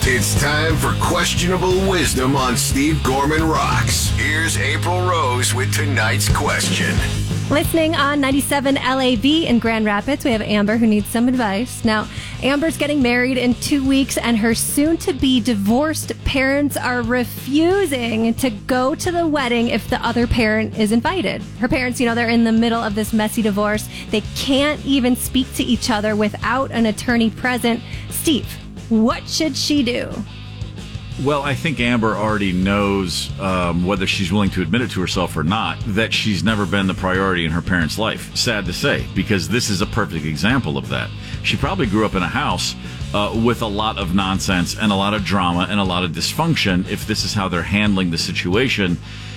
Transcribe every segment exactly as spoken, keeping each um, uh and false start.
It's time for Questionable Wisdom on Steve Gorman Rocks. Here's April Rose with tonight's question. Listening on ninety-seven L A V in Grand Rapids, we have Amber who needs some advice. Now, Amber's getting married in two weeks and her soon-to-be divorced parents are refusing to go to the wedding if the other parent is invited. Her parents, you know, they're in the middle of this messy divorce. They can't even speak to each other without an attorney present. Steve, what should she do? Well, I think Amber already knows, um, whether she's willing to admit it to herself or not, that she's never been the priority in her parents' life. Sad to say, because this is a perfect example of that. She probably grew up in a house uh, with a lot of nonsense and a lot of drama and a lot of dysfunction if this is how they're handling the situation.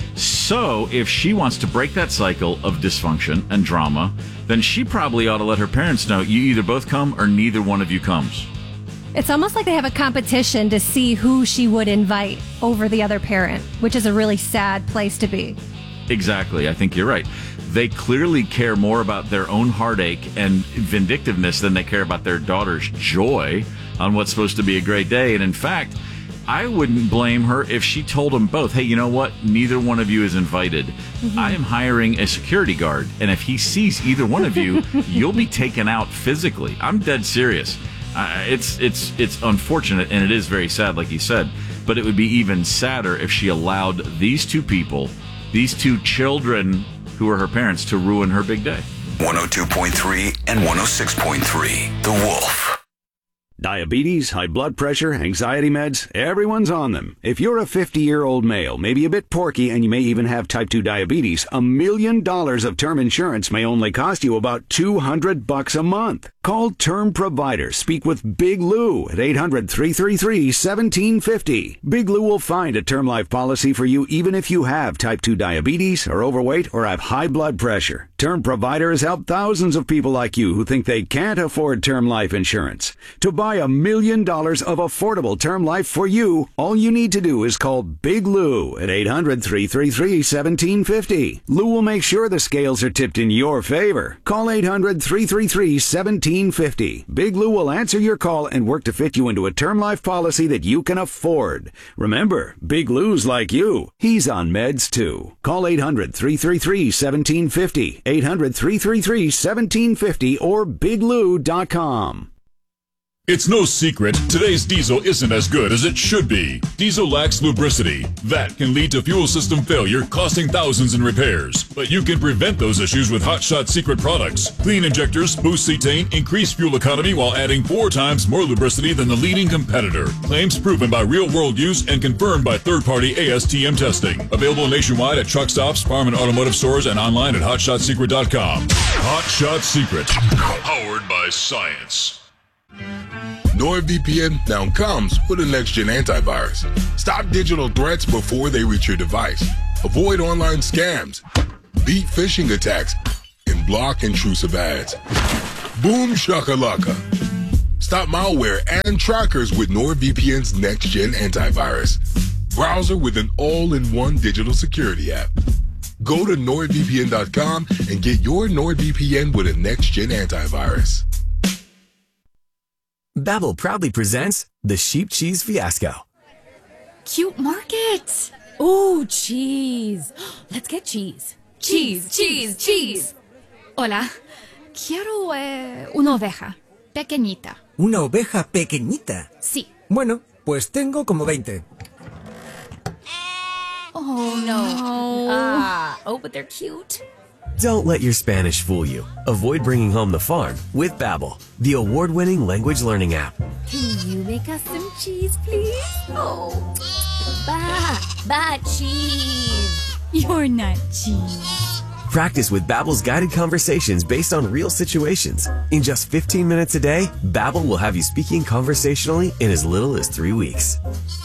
So if she wants to break that cycle of dysfunction and drama, then she probably ought to let her parents know, you either both come or neither one of you comes. It's almost like they have a competition to see who she would invite over the other parent, which is a really sad place to be. Exactly. I think you're right. They clearly care more about their own heartache and vindictiveness than they care about their daughter's joy on what's supposed to be a great day. And in fact, I wouldn't blame her if she told them both, hey, you know what? Neither one of you is invited. Mm-hmm. I am hiring a security guard. And if he sees either one of you, you'll be taken out physically. I'm dead serious. Uh, it's it's it's unfortunate, and it is very sad, like you said. But it would be even sadder if she allowed these two people, these two children who are her parents, to ruin her big day. one oh two point three and one oh six point three, The Wolf. Diabetes, high blood pressure, anxiety meds, everyone's on them. If you're a fifty-year-old male, maybe a bit porky, and you may even have type two diabetes, a million dollars of term insurance may only cost you about two hundred bucks a month. Call Term Provider. Speak with Big Lou at eight hundred, three three three, one seven five zero. Big Lou will find a term life policy for you even if you have type two diabetes, are overweight, or have high blood pressure. Term Provider has helped thousands of people like you who think they can't afford term life insurance. To buy a million dollars of affordable term life for you, all you need to do is call Big Lou at eight hundred, three three three, one seven five zero. Lou will make sure the scales are tipped in your favor. Call eight hundred, three three three, one seven five zero. Big Lou will answer your call and work to fit you into a term life policy that you can afford. Remember, Big Lou's like you. He's on meds too. Call eight hundred, three three three, one seven five zero, eight hundred, three three three, one seven five zero, or big lou dot com. It's no secret, today's diesel isn't as good as it should be. Diesel lacks lubricity. That can lead to fuel system failure, costing thousands in repairs. But you can prevent those issues with Hot Shot Secret products. Clean injectors, boost cetane, increase fuel economy while adding four times more lubricity than the leading competitor. Claims proven by real-world use and confirmed by third-party A S T M testing. Available nationwide at truck stops, farm and automotive stores, and online at hot shot secret dot com. Hot Shot Secret. Powered by science. NordVPN now comes with a next-gen antivirus. Stop digital threats before they reach your device. Avoid online scams, beat phishing attacks, and block intrusive ads. Boom shakalaka. Stop malware and trackers with NordVPN's next-gen antivirus. Browser with an all-in-one digital security app. Go to nord v p n dot com and get your NordVPN with a next-gen antivirus. Babbel proudly presents the Sheep Cheese Fiasco. Cute market. Ooh, cheese. Let's get cheese. Cheese, cheese, cheese. Hola. Quiero eh, una oveja. Pequeñita. ¿Una oveja pequeñita? Sí. Bueno, pues tengo como veinte. Oh, no. Ah, oh, but they're cute. Don't let your Spanish fool you. Avoid bringing home the farm with Babbel, the award-winning language learning app. Can you make us some cheese, please? Oh, ba, ba cheese. You're not cheese. Practice with Babbel's guided conversations based on real situations. In just fifteen minutes a day, Babbel will have you speaking conversationally in as little as three weeks.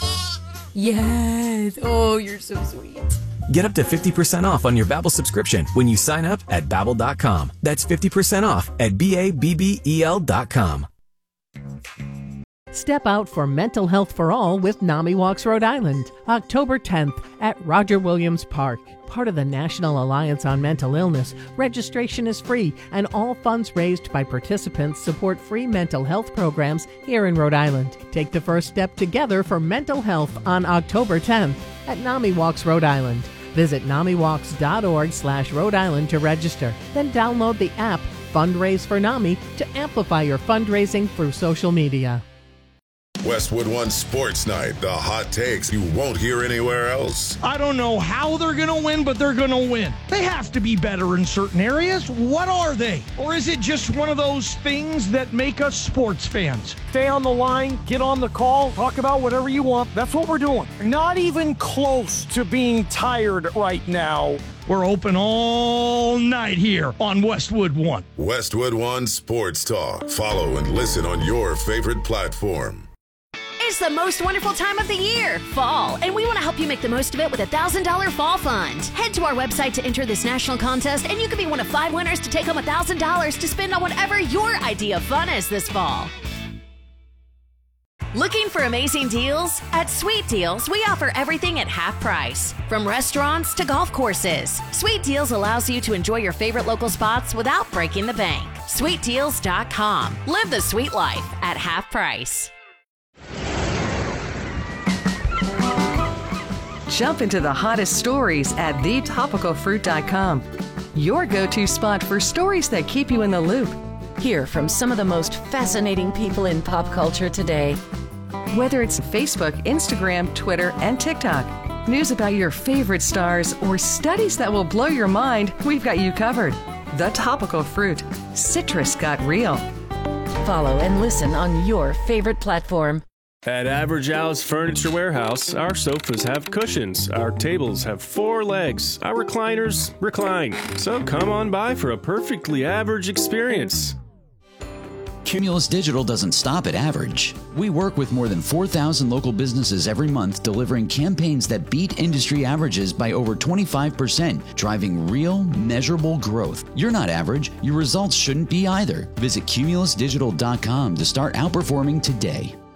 Yes. Oh, you're so sweet. Get up to fifty percent off on your Babbel subscription when you sign up at babbel dot com. That's fifty percent off at B A B B E L dot com. Step out for Mental Health for All with NAMI Walks Rhode Island, October tenth at Roger Williams Park. Part of the National Alliance on Mental Illness, registration is free, and all funds raised by participants support free mental health programs here in Rhode Island. Take the first step together for mental health on October tenth at NAMI Walks Rhode Island. Visit namiwalks.org slash Rhode Island to register. Then download the app Fundraise for NAMI to amplify your fundraising through social media. Westwood One Sports Night, the hot takes you won't hear anywhere else. I don't know how they're going to win, but they're going to win. They have to be better in certain areas. What are they? Or is it just one of those things that make us sports fans? Stay on the line, get on the call, talk about whatever you want. That's what we're doing. Not even close to being tired right now. We're open all night here on Westwood One. Westwood One Sports Talk. Follow and listen on your favorite platform. It's the most wonderful time of the year, fall, and we want to help you make the most of it with a one thousand dollars Fall Fund. Head to our website to enter this national contest, and you could be one of five winners to take home one thousand dollars to spend on whatever your idea of fun is this fall. Looking for amazing deals? At Sweet Deals, we offer everything at half price. From restaurants to golf courses, Sweet Deals allows you to enjoy your favorite local spots without breaking the bank. sweet deals dot com. Live the sweet life at half price. Jump into the hottest stories at the topical fruit dot com. Your go-to spot for stories that keep you in the loop. Hear from some of the most fascinating people in pop culture today. Whether it's Facebook, Instagram, Twitter, and TikTok, news about your favorite stars, or studies that will blow your mind, we've got you covered. The Topical Fruit. Citrus got real. Follow and listen on your favorite platform. At Average Al's Furniture Warehouse, our sofas have cushions, our tables have four legs, our recliners recline. So come on by for a perfectly average experience. Cumulus Digital doesn't stop at average. We work with more than four thousand local businesses every month, delivering campaigns that beat industry averages by over twenty-five percent, driving real, measurable growth. You're not average. Your results shouldn't be either. Visit cumulus digital dot com to start outperforming today.